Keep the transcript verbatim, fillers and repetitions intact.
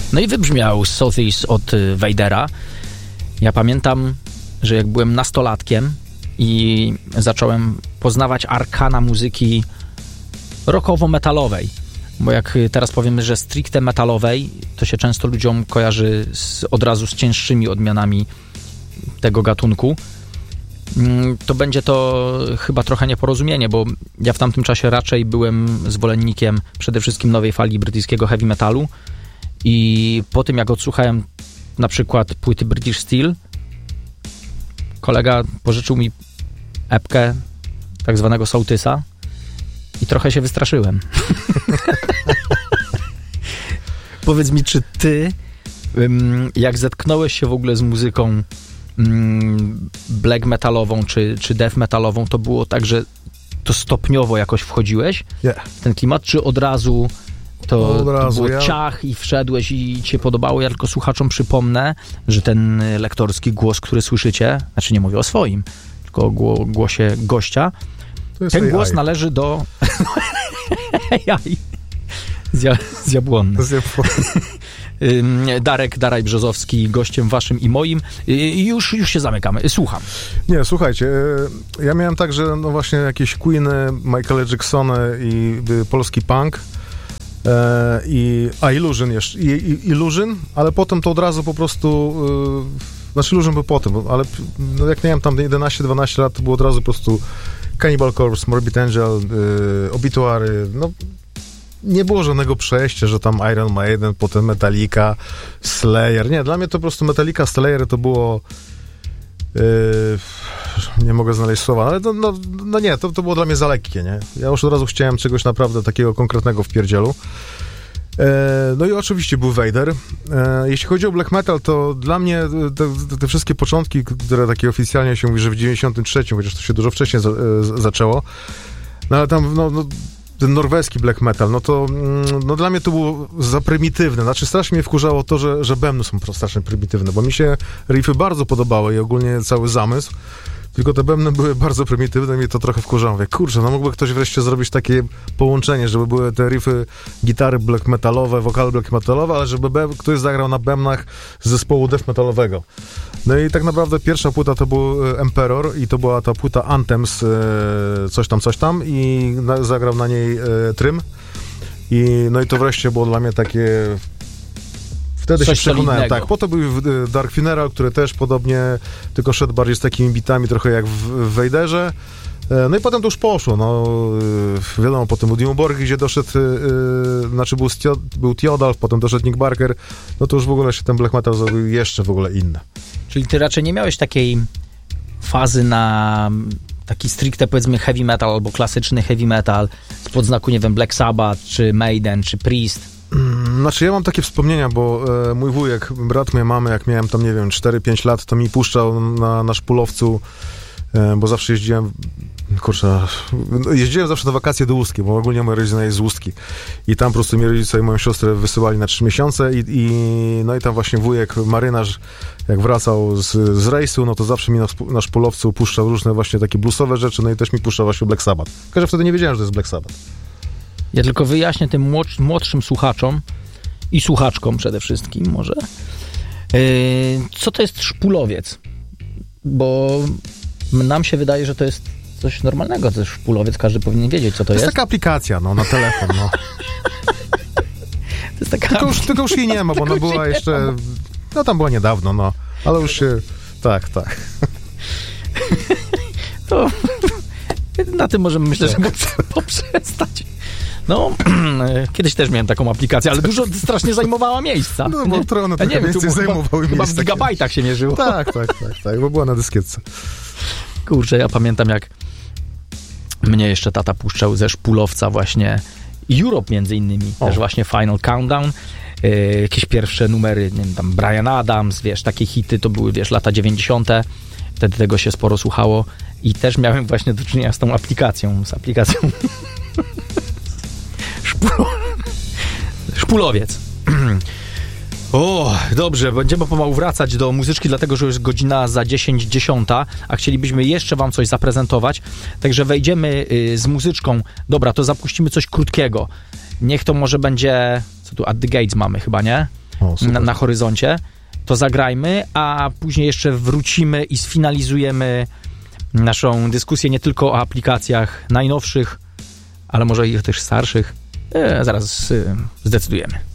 No i wybrzmiał Southeast od Vadera. Ja pamiętam, że jak byłem nastolatkiem i zacząłem poznawać arkana muzyki rockowo-metalowej, bo jak teraz powiemy, że stricte metalowej, to się często ludziom kojarzy z, od razu z cięższymi odmianami tego gatunku, to będzie to chyba trochę nieporozumienie, bo ja w tamtym czasie raczej byłem zwolennikiem przede wszystkim nowej fali brytyjskiego heavy metalu i po tym jak odsłuchałem na przykład płyty British Steel, kolega pożyczył mi epkę tak zwanego Sołtysa i trochę się wystraszyłem. Powiedz mi, czy ty jak zetknąłeś się w ogóle z muzyką black metalową czy, czy death metalową, to było tak, że to stopniowo jakoś wchodziłeś yeah. w ten klimat, czy od razu to, od razu, to było ja... ciach i wszedłeś i ci się podobało? Ja tylko słuchaczom przypomnę, że ten lektorski głos, który słyszycie, znaczy nie mówię o swoim, tylko o gło, głosie gościa, ten A I. Głos należy do A I. Z Jabłonny. Z Jabłonny. Darek Daraj Brzozowski, gościem waszym i moim. I już, już się zamykamy. Słucham. Nie, słuchajcie, ja miałem tak, że no właśnie jakieś Queeny, Michael Jacksony i polski punk e, i a Illusion jeszcze, i, i, Illusion, ale potem to od razu po prostu e, znaczy Illusion był potem, ale no jak miałem tam jedenaście dwanaście lat, to było od razu po prostu Cannibal Corpse, Morbid Angel, e, Obituary, no nie było żadnego przejścia, że tam Iron Maiden, potem Metallica, Slayer. Nie, dla mnie to po prostu Metallica, Slayer to było... Yy, nie mogę znaleźć słowa, ale to, no, no nie, to, to było dla mnie za lekkie, nie? Ja już od razu chciałem czegoś naprawdę takiego konkretnego w pierdzielu. Yy, no i oczywiście był Vader. Yy, jeśli chodzi o black metal, to dla mnie te, te wszystkie początki, które takie oficjalnie się mówi, że w dziewięćdziesiątym trzecim, chociaż to się dużo wcześniej za, yy, zaczęło, no ale tam, no, no ten norweski black metal, no to no dla mnie to było za prymitywne. Znaczy strasznie mnie wkurzało to, że, że bębny są strasznie prymitywne, bo mi się riffy bardzo podobały i ogólnie cały zamysł, tylko te bębny były bardzo prymitywne i mnie to trochę wkurzało. Mówię, kurczę, no mógłby ktoś wreszcie zrobić takie połączenie, żeby były te riffy, gitary black metalowe, wokale black metalowe, ale żeby be- ktoś zagrał na bębnach z zespołu death metalowego. No i tak naprawdę pierwsza płyta to był Emperor i to była ta płyta Anthems, coś tam, coś tam i na, zagrał na niej e, Trym i no i to wreszcie było dla mnie takie... Wtedy coś się przekonałem, tak. Potem był Dark Funeral, który też podobnie, tylko szedł bardziej z takimi bitami, trochę jak w, w Vaderze. No i potem to już poszło, no wiadomo, potem był Dimmu Borgir, gdzie doszedł, yy, znaczy był, Stio, był Theodolf, potem doszedł Nick Barker, no to już w ogóle się ten black metal zrobił jeszcze w ogóle inny. Czyli ty raczej nie miałeś takiej fazy na taki stricte, powiedzmy, heavy metal albo klasyczny heavy metal spod znaku, nie wiem, Black Sabbath, czy Maiden, czy Priest? Znaczy ja mam takie wspomnienia, bo e, mój wujek, brat mojej mamy, jak miałem tam, nie wiem, cztery pięć lat, to mi puszczał na, na szpulowcu, e, bo zawsze jeździłem, kurczę, jeździłem zawsze na wakacje do Ustki, bo ogólnie moja rodzina jest z Ustki i tam po prostu mi rodzice i moją siostrę wysyłali na trzy miesiące i, i no i tam właśnie wujek, marynarz, jak wracał z, z rejsu, no to zawsze mi na, na szpulowcu puszczał różne właśnie takie bluesowe rzeczy, no i też mi puszczał właśnie Black Sabbath. Tylko że wtedy nie wiedziałem, że to jest Black Sabbath. Ja tylko wyjaśnię tym młodsz, młodszym słuchaczom i słuchaczkom przede wszystkim może, yy, co to jest szpulowiec, bo nam się wydaje, że to jest coś normalnego, to jest szpulowiec, każdy powinien wiedzieć, co to, to jest. To jest taka aplikacja, no, na telefon, no. To jest taka... Tylko już, tylko już jej nie ma, bo ona była jeszcze, no tam była niedawno, no, ale już się, tak, tak. To na tym możemy, myślę, że poprzestać. No, kiedyś też miałem taką aplikację, ale dużo strasznie zajmowała miejsca. No, bo trochę one trochę więcej zajmowały chyba, miejsca. Chyba w gigabajtach się mierzyło. Tak, tak, tak, tak, bo była na dyskietce. Kurczę, ja pamiętam, jak mnie jeszcze tata puszczał ze szpulowca właśnie Europe między innymi, o. Też właśnie Final Countdown, yy, jakieś pierwsze numery, nie wiem, tam Bryan Adams, wiesz, takie hity, to były, wiesz, lata dziewięćdziesiąte. Wtedy tego się sporo słuchało i też miałem właśnie do czynienia z tą aplikacją, z aplikacją Szpulo... Szpulowiec. O, dobrze, będziemy pomału wracać do muzyczki, dlatego, że już godzina za dziesięć dziesiąta, a chcielibyśmy jeszcze wam coś zaprezentować, także wejdziemy y, z muzyczką. Dobra, to zapuścimy coś krótkiego. Niech to może będzie, co tu, At the Gates mamy chyba, nie? O, na, na horyzoncie, to zagrajmy, a później jeszcze wrócimy i sfinalizujemy naszą dyskusję nie tylko o aplikacjach najnowszych, ale może i też starszych. E, zaraz e, zdecydujemy.